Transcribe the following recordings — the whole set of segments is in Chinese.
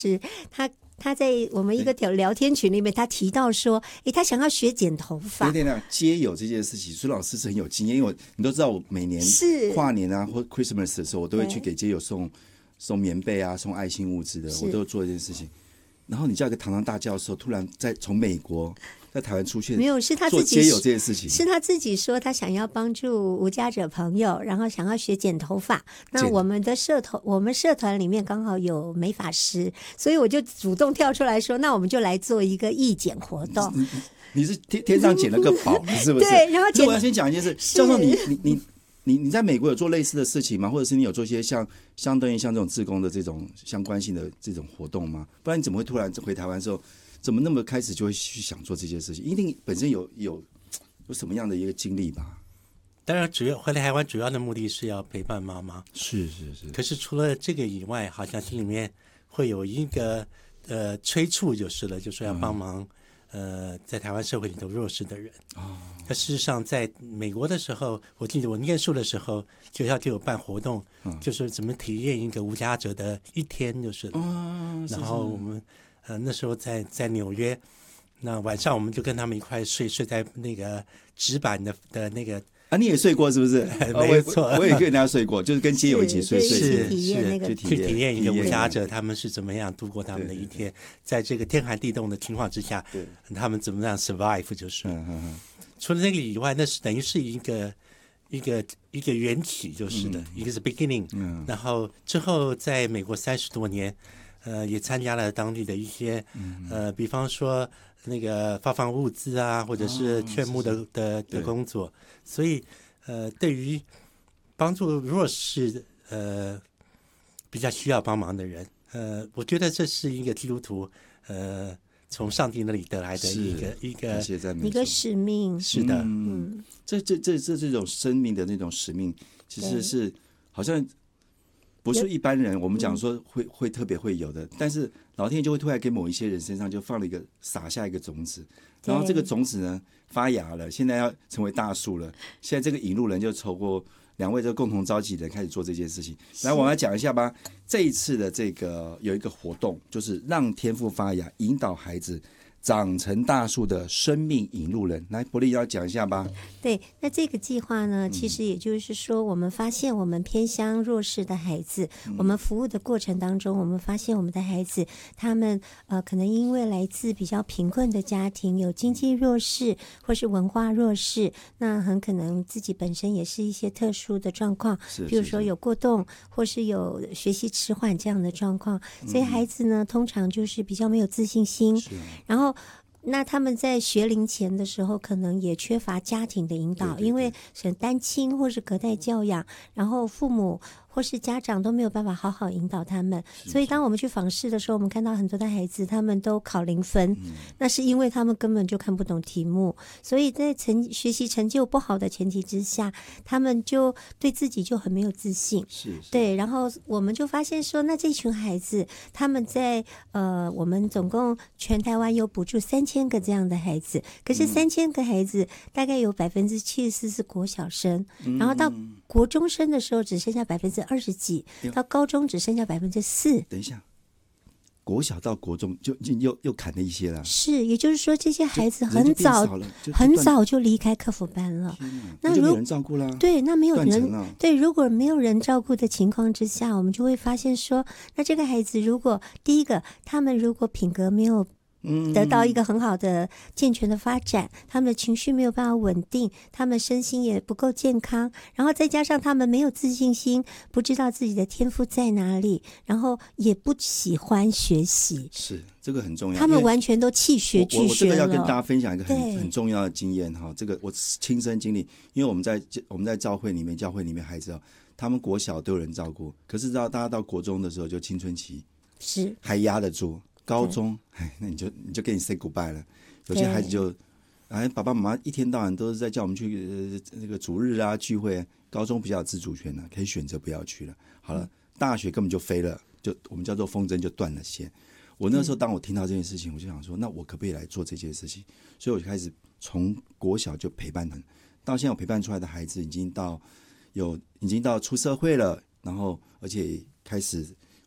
他在我们一个聊天群里面，他提到说，他想要学剪头发。 对，街友这件事情，苏老师是很有经验，因为你都知道，我每年跨年啊或 Christmas 的时候，我都会去给街友送棉被啊，送爱心物资的，我都有做这件事情。然后你叫一个堂堂大教授，突然从美国在台湾出现， 没有，是他自己做街友这件事情， 是他自己说他想要帮助无家者朋友，然后想要学剪头发。那我们社团里面刚好有美发师，所以我就主动跳出来说，那我们就来做一个义剪活动。 你是天上捡了个宝，是不是？ 对，然后我要先讲一件事，教授，你在美国有做类似的事情吗？或者是你有做一些相对应像这种志工的这种相关性的这种活动吗？不然你怎么会突然回台湾的时候？怎么那么开始就会去想做这些事情？一定本身有什么样的一个经历吧？ 当然，回来台湾主要的目的是要陪伴妈妈。 是。 可是除了这个以外，好像心里面会有一个催促就是了，就说要帮忙在台湾社会里头弱势的人。那事实上，在美国的时候，我记得我念书的时候，学校就有办活动，就是怎么体验一个无家者的一天，就是了。然后我们。那时候在纽约，那晚上我们就跟他们一块睡在那个纸板的那个啊，你也睡过是不是？ 没错， 我也跟人家睡过，就是跟街友一起睡， 去体验一个无家者他们是怎么样度过他们的一天，在这个天寒地冻的情况之下，他们怎么样 survive 就是。除了那个以外，那是等于是一个缘起就是的，一个是 beginning。然后之后在美国30多年。也参加了当地的一些比方说那个发放物资啊，或者是劝募的工作，所以对于帮助弱势比较需要帮忙的人，我觉得这是一个基督徒从上帝那里得来的一个使命。 是的， 这种生命的那种使命，其实是好像。不是一般人，我们讲说会特别会有的，但是老天爷就会突然给某一些人身上就撒下一个种子，然后这个种子呢发芽了，现在要成为大树了。现在这个引路人就透过2位这共同召集人开始做这件事情。来，我们来讲一下吧。这一次的这个有一个活动，就是让天赋发芽，引导孩子长成大树的生命引路人。来，伯利要讲一下吧。 对，那这个计划呢，其实也就是说，我们发现我们偏乡弱势的孩子，我们服务的过程当中，我们发现我们的孩子，他们可能因为来自比较贫困的家庭，有经济弱势或是文化弱势，那很可能自己本身也是一些特殊的状况，比如说有过动或是有学习迟缓这样的状况，所以孩子呢，通常就是比较没有自信心，然后那他们在学龄前的时候，可能也缺乏家庭的引导，因为是单亲或是隔代教养，然后父母或是家长都没有办法好好引导他们，所以当我们去访视的时候，我们看到很多的孩子他们都考0分，那是因为他们根本就看不懂题目，所以在学习成就不好的前提之下，他们就对自己就很没有自信。对，然后我们就发现说，那这群孩子他们在我们总共全台湾有补助3000个这样的孩子，可是3000个孩子大概有74%是国小生，然后到国中生的时候只剩下20几，到高中只剩下4%。 等一下，国小到国中就又砍了一些了。 是，也就是说这些孩子很早就离开课辅班了。 那就没有人照顾了。 对，那没有人对，如果没有人照顾的情况之下，我们就会发现说，那这个孩子如果第一个，他们如果品格没有得到一个很好的健全的发展，他们的情绪没有办法稳定，他们身心也不够健康，然后再加上他们没有自信心，不知道自己的天赋在哪里，然后也不喜欢学习。 是，这个很重要， 他们完全都弃学拒学了。 我这个要跟大家分享一个很重要的经验哈，这个我亲身经历，因为我们在教会里面孩子他们国小都有人照顾，可是大家到国中的时候就青春期是还压得住。高中，那你就跟你 say goodbye 了。有些孩子就，爸爸妈妈一天到晚都是在叫我们去那个主日啊聚会。高中比较有自主权了，可以选择不要去了。好了，大学根本就飞了，就我们叫做风筝就断了线。我那时候当我听到这件事情，我就想说，那我可不可以来做这件事情？所以我就开始从国小就陪伴他们，到现在我陪伴出来的孩子已经到出社会了，然后而且开始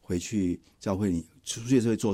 回去教会里出去的时候做